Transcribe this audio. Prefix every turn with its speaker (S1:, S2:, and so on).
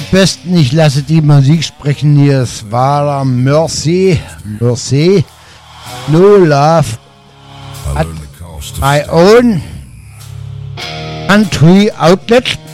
S1: besten, ich lasse die Musik sprechen. Hier ist Wala Mercy, No Love at my own country outlet.